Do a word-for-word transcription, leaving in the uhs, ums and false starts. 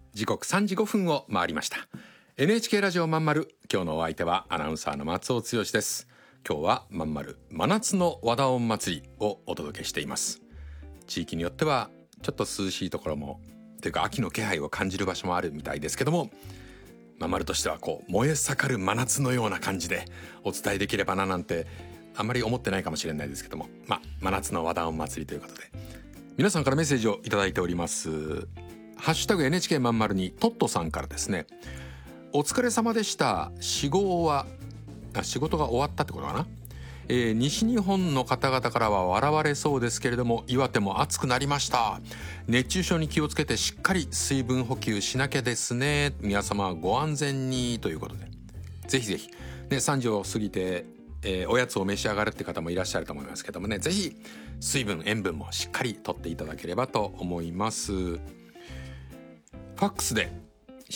時刻さんじごふんを回りました。 エヌエイチケー ラジオまんまる、今日のお相手はアナウンサーの松尾剛です。今日はまんまる真夏の和田音祭りをお届けしています。地域によってはちょっと涼しいところもというか秋の気配を感じる場所もあるみたいですけども、まんまるとしてはこう燃え盛る真夏のような感じでお伝えできればななんてあんまり思ってないかもしれないですけども、まあ真夏の和田音祭りということで皆さんからメッセージをいただいております。ハッシュタグ エヌエイチケー まんまるにトットさんからですね、お疲れ様でした。仕事はあ仕事が終わったってことかな、えー、西日本の方々からは笑われそうですけれども、岩手も暑くなりました。熱中症に気をつけてしっかり水分補給しなきゃですね。皆様ご安全にということで、ぜひぜひ、ね、さんじを過ぎて、えー、おやつを召し上がるって方もいらっしゃると思いますけどもね、ぜひ水分塩分もしっかりとっていただければと思います。ファックスで